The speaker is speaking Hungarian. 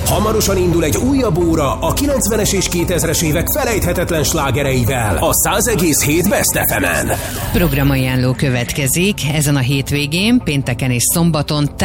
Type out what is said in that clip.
Hamarosan indul egy újabb óra a 90-es és 2000-es évek felejthetetlen slágereivel a 100,7 Best FM-en. Programajánló következik ezen a hétvégén, pénteken és szombaton